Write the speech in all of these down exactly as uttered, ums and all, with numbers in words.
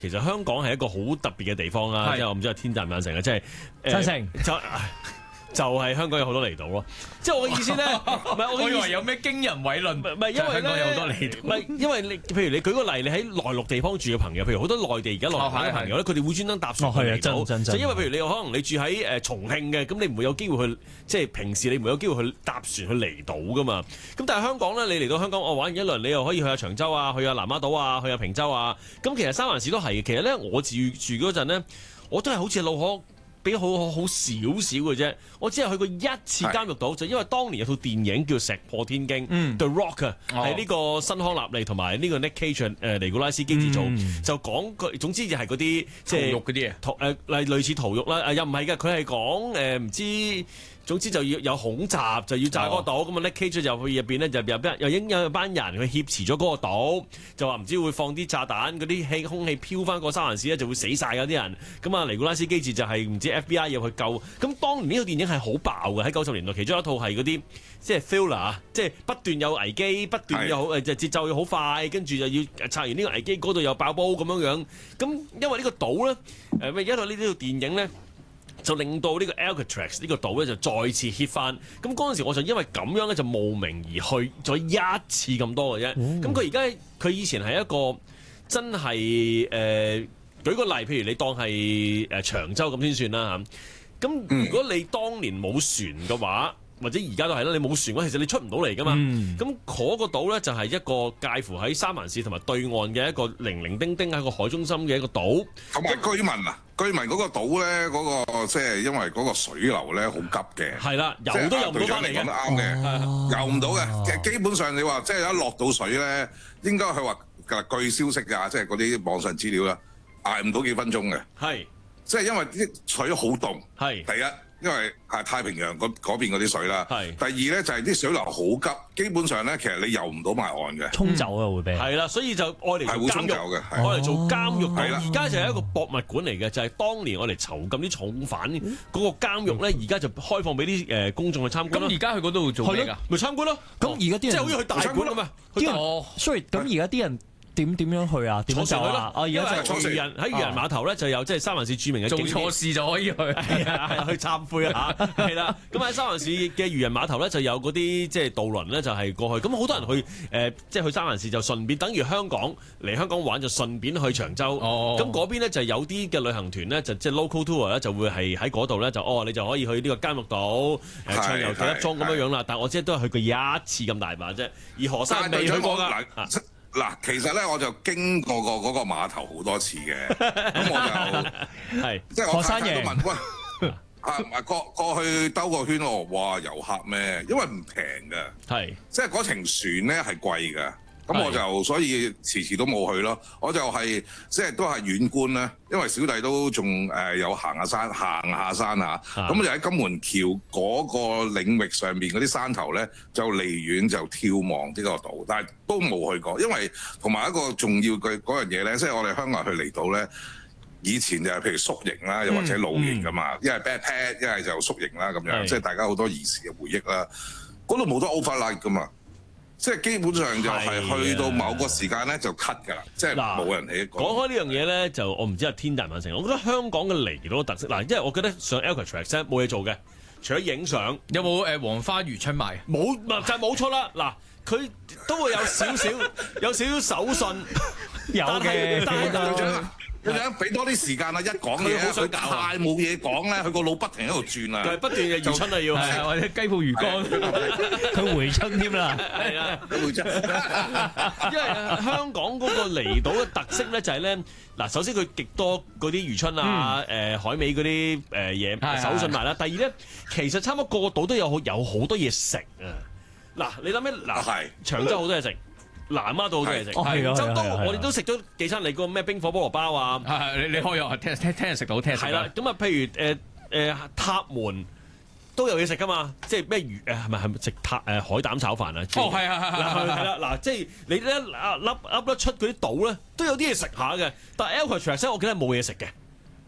其實香港係一個好特別嘅地方啦，即係我唔知係天贊唔贊成啊，即係贊成就就係香港有好多離島咯。即係我嘅意思咧，唔係我以為有咩驚人偉論， 唔係因為香港有好多離島， 唔係因為你譬如你舉個例，你喺內陸地方住嘅朋友，譬如好多內地而家內陸嘅朋友咧，佢哋會專登搭船去離島，就因為譬如你可能你住喺誒重慶嘅，咁你唔會有機會去，即係平時你唔會有機會去搭船去離島噶嘛。咁但係香港咧，你嚟到香港我玩完一輪，你又可以去下長洲啊，去下南丫島啊，去下平洲啊。咁其實三藩市都係，其實咧我住住嗰陣咧，我都係好似老可。比好好好少少嘅啫，我只係去過一次監獄島，就因為當年有套電影叫《石破天驚》嗯、，The Rock 啊，係呢個辛康納利同埋呢個 Nick Cage 誒尼古拉斯基治做，嗯、就講佢總之就係嗰啲即係屠獄嗰啲嘢， 屠誒類類似屠獄啦，誒又唔係嘅，佢係講誒唔知。總之就要有恐襲，就要炸嗰個島。咁啊 Nick Cage 就去入邊咧，就入邊又應有班人去挾持咗嗰個島，就話唔知會放啲炸彈，嗰啲氣空氣飄翻過三藩市咧，就會死晒嗰啲人。咁啊尼古拉斯基治就係唔知 F B I 要去救。咁當年呢套電影係好爆嘅，喺九十年代其中一套係嗰啲即係 thriller，即係不斷有危機，不斷有誒就節奏要好快，跟住就要拆完呢個危機，嗰度又爆煲咁樣樣。咁因為呢個島咧，誒咪而家套呢套電影咧。就令到呢個 Alcatraz 呢個島咧就再次 hit 翻，咁嗰陣時我就因為咁樣咧就慕名而去咗一次咁多嘅啫。咁佢而家佢以前係一個真係誒、呃，舉個例，譬如你當係誒長洲咁先算啦嚇。咁如果你當年冇船嘅話，或者而家都係啦，你冇船嘅話，其實你出唔到嚟噶嘛。咁嗰、嗯、個島咧就係一個介乎喺三藩市同埋對岸嘅一個零零丁丁喺個海中心嘅一個島， 同埋居民啊。居民嗰個島咧，嗰、那個即係因為嗰個水流咧好急嘅， 係啦，游都游唔到翻嚟嘅， 講得啱嘅，游唔到嘅。其實基本上你話即係一落到水咧，應該佢話據消息㗎，即係嗰啲網上資料啦，捱唔到幾分鐘嘅， 係即係因為啲水好凍， 係第一。因為係太平洋嗰嗰邊嗰啲水啦， 係。 第二咧就係、是、啲水流好急，基本上咧其實你游唔到埋岸嘅， 沖走啊會俾。係啦，所以就愛嚟做監獄，愛嚟做監獄。而家就係一個博物館嚟嘅，就係、是、當年我哋囚禁啲重犯嗰、嗯、個監獄咧，而家就開放俾啲誒公眾去參觀。 咁而家去嗰度做咩㗎？ 咪參觀咯。咁而家啲人即係好似去大館咁啊！ 啲人，sorry，咁而家啲人。點點樣去啊？點樣走啊？哦，而家就係漁人喺漁人碼頭咧，就有即係三藩市著名嘅做錯事就可以去， 係啊，去懺悔啊嚇，係啦。咁喺三藩市嘅漁人碼頭咧，就有嗰啲即係渡輪咧，就係過去。咁好多人去誒，即係去三藩市就順便，等於香港嚟香港玩就順便去長洲。哦，咁嗰邊咧就有啲嘅旅行團咧，就即係 local tour 咧，就會係喺嗰度咧，就哦，你就可以去呢個監獄島誒暢遊幾粒鐘咁樣樣啦。但係我即係都係去過一次咁大把啫，而何生未去過㗎。 嗱，其實咧我就經過過嗰個碼頭好多次嘅，咁我就係即係我太太都問喂，啊過過去兜個圈我話哇遊客咩？因為唔平㗎，係即係嗰程船咧係貴㗎。咁我就所以遲遲都冇去咯，我就係即係都係遠觀啦，因為小弟都仲誒有行下山，行下山啊，咁就喺金門橋嗰個領域上邊嗰啲山頭咧，就離遠就眺望呢個島，但係都冇去過，因為同埋一個重要嘅嗰樣嘢咧，即係我哋香港人去離島咧，以前就係譬如宿營啦，又或者露營噶嘛，一係 backpack，一係就宿營啦咁樣，即係大家好多兒時嘅回憶啦，嗰度冇得 overnight 噶嘛。即係基本上就係去到某個時間咧就 cut 㗎啦，即係冇人起。 講開呢樣嘢咧，就我唔知係天大萬成。我覺得香港嘅離島特色嗱，因為我覺得上 Alcatraz 咧冇嘢做嘅，除咗影相。 有冇誒黃花魚春賣？ 冇，就係冇錯啦。嗱，佢都會有少少有少少手信， 有嘅， 但係你想俾多啲時間啊！一講嘢佢太冇嘢講咧，佢個腦不停喺度轉啊！ 係不斷嘅魚春啊，要係或者雞泡魚乾， 佢回春添啦， 係啊，回春。因為香港嗰個離島嘅特色咧，就係咧嗱，首先佢極多嗰啲魚春啊、誒海味嗰啲誒嘢手信埋啦。第二咧，其實差唔多個個島都有好有好多嘢食啊！嗱，你諗起嗱，長洲好多嘢食。南丫島好多嘢食，周東我哋都食咗幾餐你嗰個咩冰火菠蘿包啊！ 係你你開藥聽聽聽日食到聽日食。係啦，咁啊，譬如誒誒塔門都有嘢食噶嘛，即係咩魚誒係咪係咪食塔誒海膽炒飯啊？ 哦，係係係係係啦，嗱，即係你咧噏噏得出嗰啲島咧，都有啲嘢食下嘅。但係 Alcatraz 我記得冇嘢食嘅。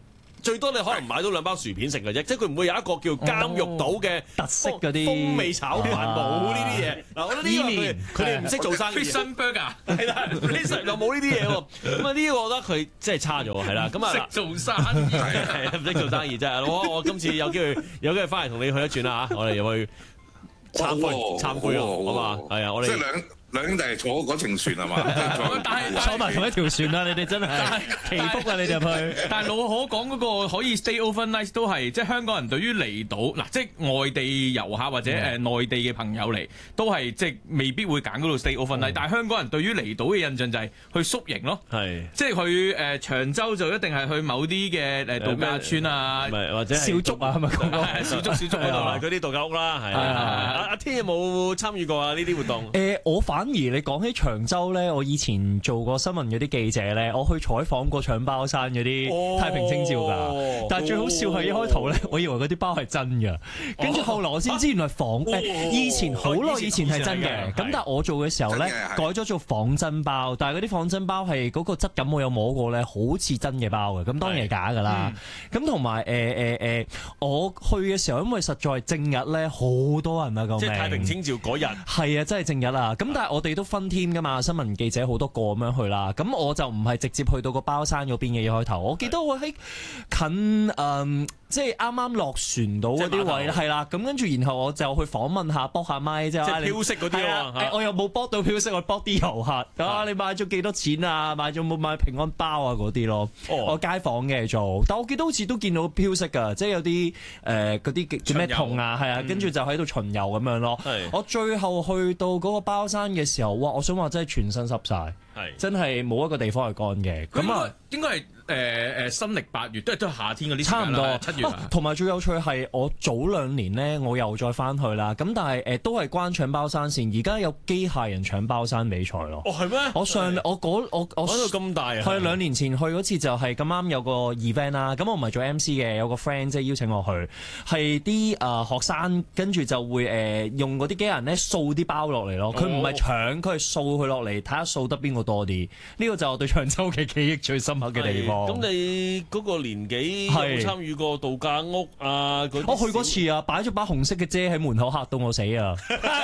最多你可能買到兩包薯片食嘅啫，即係佢唔會有一個叫監獄島嘅特色嗰啲風味炒飯，冇呢啲嘢。嗱，我覺得呢個佢哋唔識做生意。 Fish burger 係啦，呢實又冇呢啲嘢喎。咁啊呢個我覺得佢真係差咗，係啦。咁啊識做生意係唔識做生意真係。我我今次有機會有機會翻嚟同你去一轉啦嚇，我哋又去參觀參觀啊，好嘛？係啊，我哋即係兩兩兄弟坐嗰程船係嘛？ 但係坐埋同一條船啦，你哋真係祈福啊！你哋入去。 但係老可講嗰個可以 stay overnight 都係即係香港人對於離島嗱，即係外地遊客或者誒內地嘅朋友嚟，都係即係未必會揀嗰度 stay overnight。但係香港人對於離島嘅印象就係去宿營咯， 係即係去誒長洲就一定係去某啲嘅誒度假村啊， 或者小竹啊，係咪講過？ 小竹小竹嗰度啦， 嗰啲度假屋啦，係啊。阿天有冇參與過啊？呢啲活動？ 誒，我反而你講起長洲咧，我以前做過新聞嗰啲記者咧，我去採訪過搶包山嗰啲太平清醮㗎。哦、但係最好笑係一開頭咧，我以為嗰啲包係真嘅，跟住、哦、後來我先知原來仿誒、哦、以前好耐以前係真嘅。咁但係我做嘅時候咧，改咗做仿真包，但係嗰啲仿真包係嗰個質感我有摸過咧，好似真嘅包嘅。咁當然係假㗎啦。咁同埋誒誒誒，我去嘅時候，因為實在係正日咧，好多人啊，咁即係太平清醮嗰日。係啊，真係正日啊！咁但係我哋都分 team 㗎嘛，新聞記者好多個咁樣去啦。咁我就唔係直接去到個包山嗰邊嘅一開頭。我記得我喺近誒、嗯，即係啱啱落船島嗰啲位係啦。咁跟住然後我就去訪問下，卜下咪即係飄色嗰啲啊。我又冇卜到飄色，我卜啲遊客。啊，你買咗幾多錢啊？買咗冇買平安包啊？嗰啲咯。哦、我街訪嘅做，但我記得好似都見到飄色㗎，即係有啲誒嗰啲叫咩筒啊，係啊，跟住就喺度巡遊咁樣咯。 嗯、 我最後去到嗰個包山嘅時候，哇！我想話真係全身濕晒，係真係冇一個地方係乾嘅。咁啊， 應該係誒誒新曆八月，都係都係夏天嗰啲， 差唔多七月。 同埋最有趣係我早兩年咧，我又再翻去啦。咁但係誒都係關搶包山線，而家有機械人搶包山比賽咯。 哦，係咩？ 我上我嗰我我講到咁大啊！ 係兩年前去嗰次就係咁啱有個 event 啦。咁我唔係做 M C 嘅，有個 friend 即係邀請我去，係啲誒學生跟住就會誒用嗰啲機械人咧掃啲包落嚟咯。佢唔係搶，佢係掃佢落嚟，睇下掃得邊個多啲。呢個就係我對長洲嘅記憶最深刻嘅地方。 咁你嗰個年紀有冇參與過度假屋啊？ 我去嗰次啊，擺咗把紅色嘅遮喺門口，嚇到我死啊！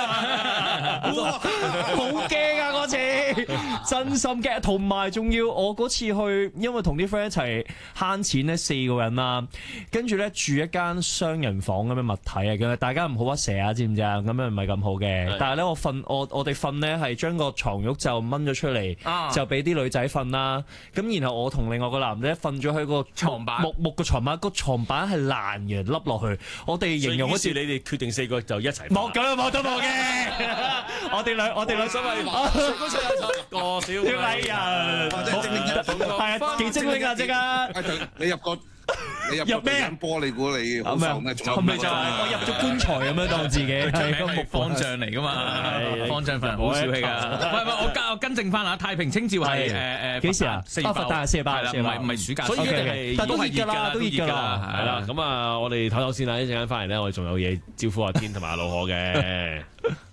好驚啊！嗰次真心驚，同埋仲要我嗰次去，因為同啲 friend 一齊慳錢咧，四個人啦，跟住咧住一間雙人房咁嘅物體啊，咁大家唔好屈蛇啊，知唔知啊？咁樣唔係咁好嘅。是但係咧，我瞓我我哋瞓咧係將個床褥就掹咗出嚟，啊、就俾啲女仔瞓啦。咁然後我同另外個男仔瞓咗喺個床板木木個床板，個床板係爛嘅，凹落去。我哋形容好似你哋決定四個就一齊冇咁冇都冇嘅。我哋兩我哋兩所謂嗰出有十個小矮人， 係啊，幾精靈啊！即刻你入個你入入咩波？你估你好受咩？ 後尾就係我入咗棺材咁樣當自己係個木方丈嚟噶嘛？方丈份人好小氣噶。唔係唔係，我跟我更正翻啊！太平清醮係誒誒幾時啊？ 四月八號， 四月八號， 唔係唔係暑假， 所以一定係但都熱㗎啦，都熱㗎啦。 係啦，咁啊，我哋唞唞先啦，一陣間翻嚟咧，我哋仲有嘢招呼阿天同埋阿老可嘅。